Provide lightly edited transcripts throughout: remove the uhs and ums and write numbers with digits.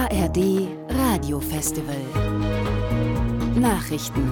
ARD Radiofestival. Nachrichten.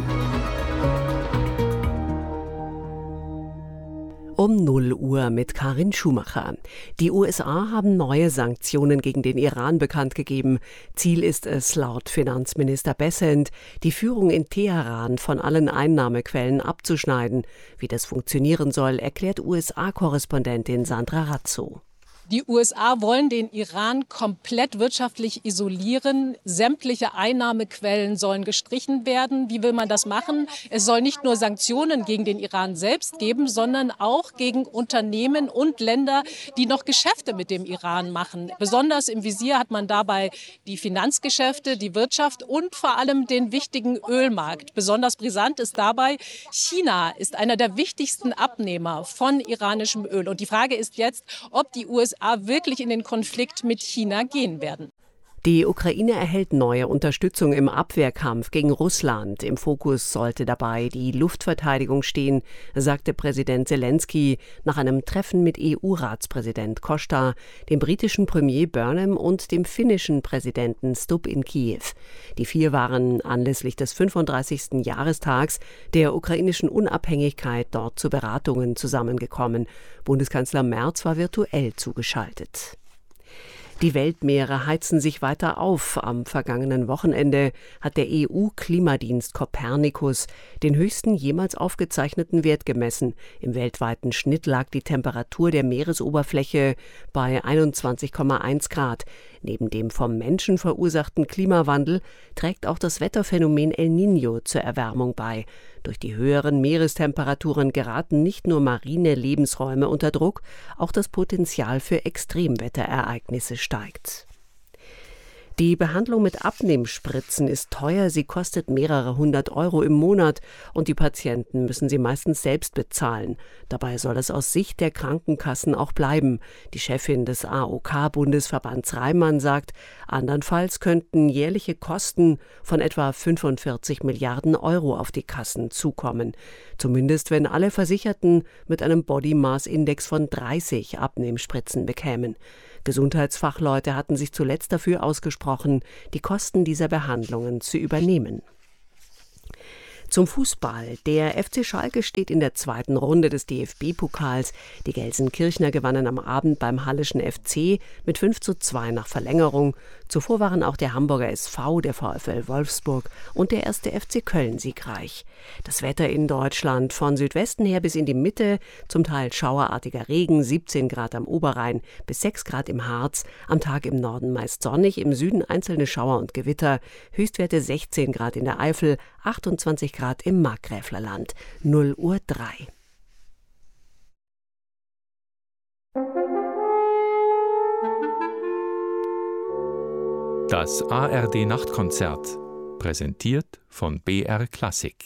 Um 0 Uhr mit Karin Schumacher. Die USA haben neue Sanktionen gegen den Iran bekannt gegeben. Ziel ist es, laut Finanzminister Bessent, die Führung in Teheran von allen Einnahmequellen abzuschneiden. Wie das funktionieren soll, erklärt USA-Korrespondentin Sandra Razzo. Die USA wollen den Iran komplett wirtschaftlich isolieren. Sämtliche Einnahmequellen sollen gestrichen werden. Wie will man das machen? Es soll nicht nur Sanktionen gegen den Iran selbst geben, sondern auch gegen Unternehmen und Länder, die noch Geschäfte mit dem Iran machen. Besonders im Visier hat man dabei die Finanzgeschäfte, die Wirtschaft und vor allem den wichtigen Ölmarkt. Besonders brisant ist dabei, China ist einer der wichtigsten Abnehmer von iranischem Öl. Und die Frage ist jetzt, ob die USA wirklich in den Konflikt mit China gehen werden. Die Ukraine erhält neue Unterstützung im Abwehrkampf gegen Russland. Im Fokus sollte dabei die Luftverteidigung stehen, sagte Präsident Zelensky nach einem Treffen mit EU-Ratspräsident Costa, dem britischen Premier Burnham und dem finnischen Präsidenten Stubb in Kiew. Die vier waren anlässlich des 35. Jahrestags der ukrainischen Unabhängigkeit dort zu Beratungen zusammengekommen. Bundeskanzler Merz war virtuell zugeschaltet. Die Weltmeere heizen sich weiter auf. Am vergangenen Wochenende hat der EU-Klimadienst Copernicus den höchsten jemals aufgezeichneten Wert gemessen. Im weltweiten Schnitt lag die Temperatur der Meeresoberfläche bei 21,1 Grad. Neben dem vom Menschen verursachten Klimawandel trägt auch das Wetterphänomen El Niño zur Erwärmung bei. Durch die höheren Meerestemperaturen geraten nicht nur marine Lebensräume unter Druck, auch das Potenzial für Extremwetterereignisse steigt. Die Behandlung mit Abnehmspritzen ist teuer, sie kostet mehrere hundert Euro im Monat und die Patienten müssen sie meistens selbst bezahlen. Dabei soll es aus Sicht der Krankenkassen auch bleiben. Die Chefin des AOK-Bundesverbands Reimann sagt, andernfalls könnten jährliche Kosten von etwa 45 Milliarden Euro auf die Kassen zukommen. Zumindest wenn alle Versicherten mit einem Body Mass Index von 30 Abnehmspritzen bekämen. Gesundheitsfachleute hatten sich zuletzt dafür ausgesprochen, die Kosten dieser Behandlungen zu übernehmen. Zum Fußball. Der FC Schalke steht in der zweiten Runde des DFB-Pokals. Die Gelsenkirchner gewannen am Abend beim Halleschen FC mit 5:2 nach Verlängerung. Zuvor waren auch der Hamburger SV, der VfL Wolfsburg und der 1. FC Köln siegreich. Das Wetter in Deutschland von Südwesten her bis in die Mitte, zum Teil schauerartiger Regen, 17 Grad am Oberrhein bis 6 Grad im Harz, am Tag im Norden meist sonnig, im Süden einzelne Schauer und Gewitter, Höchstwerte 16 Grad in der Eifel, 28 Grad im Markgräflerland, 0:03 Uhr. Das ARD-Nachtkonzert, präsentiert von BR Klassik.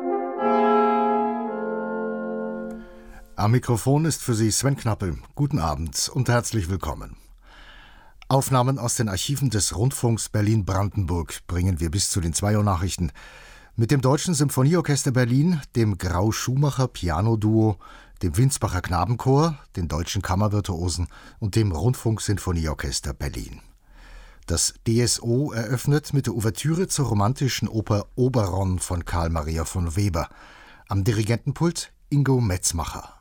Am Mikrofon ist für Sie Sven Knappe. Guten Abend und herzlich willkommen. Aufnahmen aus den Archiven des Rundfunks Berlin-Brandenburg bringen wir bis zu den 2 Uhr Nachrichten. Mit dem Deutschen Symphonieorchester Berlin, dem Grau-Schumacher Piano-Duo, dem Winsbacher Knabenchor, den Deutschen Kammervirtuosen und dem Rundfunk-Sinfonieorchester Berlin. Das DSO eröffnet mit der Ouvertüre zur romantischen Oper Oberon von Karl Maria von Weber. Am Dirigentenpult Ingo Metzmacher.